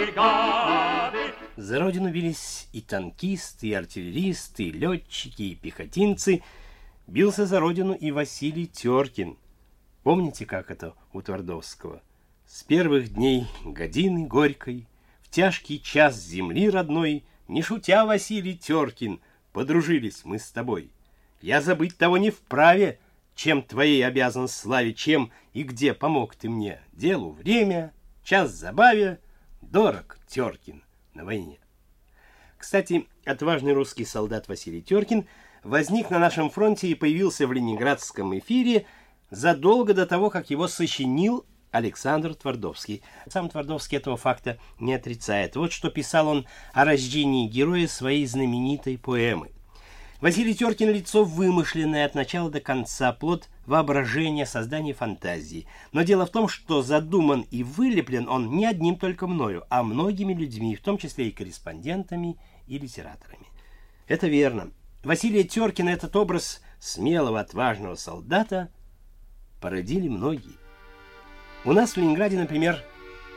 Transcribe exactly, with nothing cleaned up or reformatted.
За родину бились и танкисты, и артиллеристы, и летчики, и пехотинцы. Бился за родину и Василий Теркин. Помните, как это у Твардовского? С первых дней годины горькой, в тяжкий час земли родной, не шутя, Василий Теркин, подружились мы с тобой. Я забыть того не вправе, чем твоей обязан славе, чем и где помог ты мне. Делу время, час забаве, дорог Теркин на войне. Кстати, отважный русский солдат Василий Теркин возник на нашем фронте и появился в ленинградском эфире задолго до того, как его сочинил Александр Твардовский. Сам Твардовский этого факта не отрицает. Вот что писал он о рождении героя своей знаменитой поэмы. Василий Теркин – лицо вымышленное от начала до конца, плод воображения, создания фантазии. Но дело в том, что задуман и вылеплен он не одним только мною, а многими людьми, в том числе и корреспондентами, и литераторами. Это верно. Василия Теркина этот образ смелого, отважного солдата породили многие. У нас в Ленинграде, например,